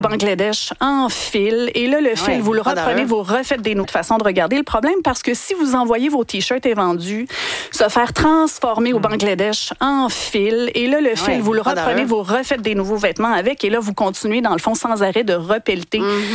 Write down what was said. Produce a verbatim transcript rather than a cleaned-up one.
Bangladesh en fil. Et là, le fil, ouais, vous le reprenez, vous refaites des autres façons de regarder le problème parce que si vous envoyez vos t-shirts et vendus, se faire transformer mm. au Bangladesh en fil. Et là, le fil, ouais, vous le reprenez, vous refaites des nouveaux vêtements avec. Et là, vous continuez, dans le fond, sans arrêt de repelleter. Mm-hmm.